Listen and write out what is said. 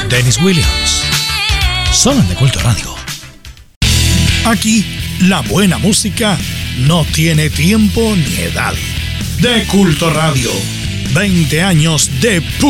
Dennis Williams. Solo en De Culto Radio. Aquí, la buena música no tiene tiempo ni edad. De Culto Radio. 20 años de